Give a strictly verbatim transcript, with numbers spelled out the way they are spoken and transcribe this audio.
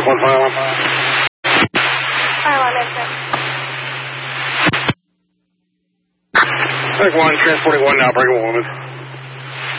one, file on. File on, that's it. Take one, transporting one now, bring a woman.